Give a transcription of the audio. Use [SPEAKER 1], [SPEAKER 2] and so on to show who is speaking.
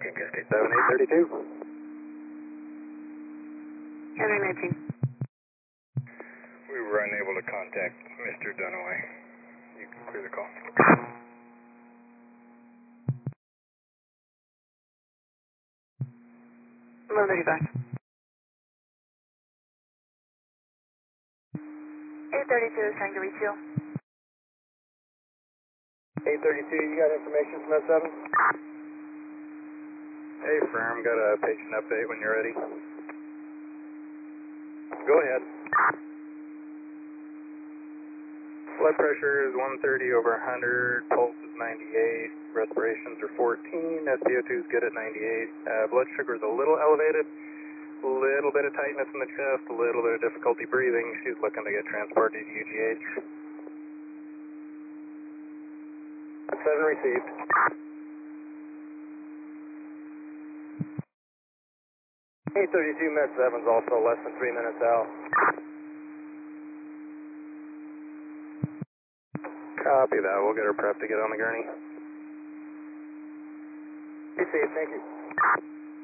[SPEAKER 1] Cascade 7832.
[SPEAKER 2] Henry 19.
[SPEAKER 1] We were unable to contact Mr. Dunaway. You can clear the call.
[SPEAKER 2] 1135. 832 is trying to reach you.
[SPEAKER 1] 832, you got information from that 7? Hey, firm, got a patient update when you're ready. Go ahead. Blood pressure is 130 over 100, pulse is 98, respirations are 14, SpO2 is good at 98. Blood sugar is a little elevated, a little bit of tightness in the chest, a little bit of difficulty breathing. She's looking to get transported to UGH. 7 received. $832 Med 7's also less than 3 minutes out. Copy that. We'll get her prepped to get on the gurney.
[SPEAKER 2] Received, thank you.